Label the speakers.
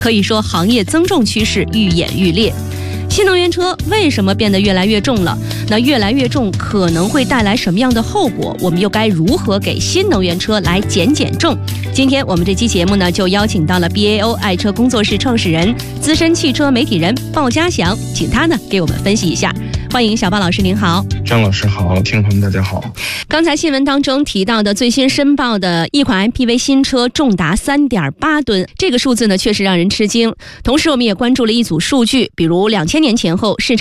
Speaker 1: 可以说行业增重趋势愈演愈烈。新能源车为什么变得越来越重了？那越来越重可能会带来什么样的后果？我们又该如何给新能源车来减重？今天我们这期节目呢，就邀请到了 BAO 爱车工作室创始人、资深汽车媒体人鲍家祥，请他呢给我们分析一下。欢迎小鲍老师，您好。
Speaker 2: 张老师好，听众朋友们大家好。
Speaker 1: 刚才新闻当中提到的最新申报的一款 MPV 新车重达 3.8 吨，这个数字呢确实让人吃惊。同时我们也关注了一组数据，比如2000年前后市场